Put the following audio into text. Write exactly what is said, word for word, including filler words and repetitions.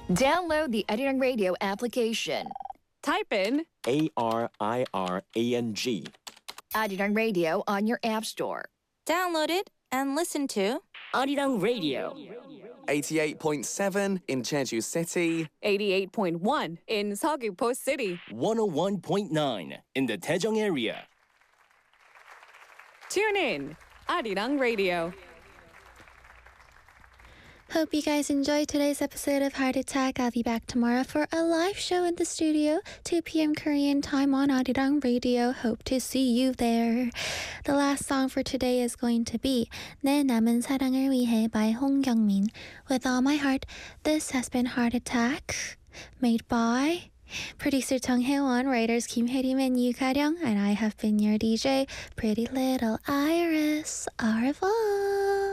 Download the Arirang Radio application. Type in A R I R A N G. Arirang Radio on your app store. Download it and listen to Arirang Radio. eighty-eight point seven in Jeju City. eighty-eight point one in Seogwipo City. one oh one point nine in the Daejeong area. Tune in, Arirang Radio. Hope you guys enjoyed today's episode of Heart Attack. I'll be back tomorrow for a live show in the studio, two p.m. Korean time on Arirang Radio. Hope to see you there. The last song for today is going to be 내 남은 사랑을 위해 by Hong Kyung-min. With all my heart, this has been Heart Attack, made by producer Chung Hae-won, writers Kim Hae-rim and Yu Ka-ryung, and I have been your D J, Pretty Little Iris. Au revoir.